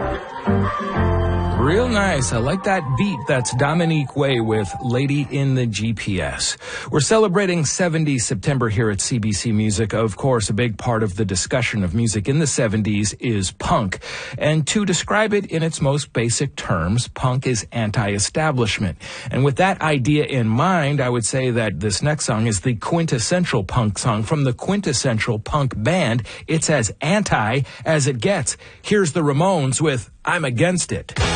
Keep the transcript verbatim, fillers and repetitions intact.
Real nice. I like that beat. That's Dominique Way with Lady in the G P S. We're celebrating seventies September here at C B C Music. Of course, a big part of the discussion of music in the seventies is punk. And to describe it in its most basic terms, punk is anti-establishment. And with that idea in mind, I would say that this next song is the quintessential punk song from the quintessential punk band. It's as anti as it gets. Here's the Ramones with I'm Against It.